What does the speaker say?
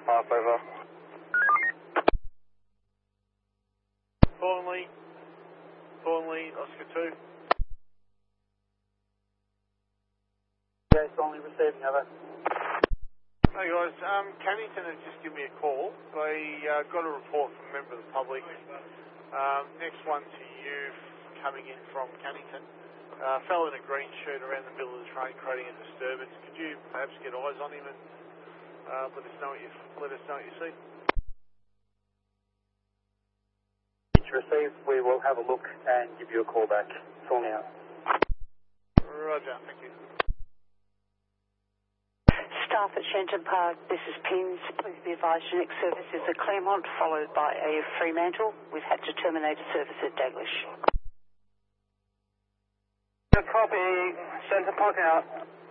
Half over. Thornley, Oscar 2. Yeah, Thornley receiving, over. Hey guys, Cannington has just given me a call. They got a report from a member of the public. Next one to you, coming in from Cannington. Fell in a green shirt around the middle of the train, creating a disturbance. Could you perhaps get eyes on him and let us know what you see? It's received. We will have a look and give you a call back. Thornley out. Roger, thank you. Staff at Shenton Park, this is Pins. Please be advised your next service is a Claremont followed by a Fremantle. We've had to terminate a service at Daglish. Copy. Shenton Park out.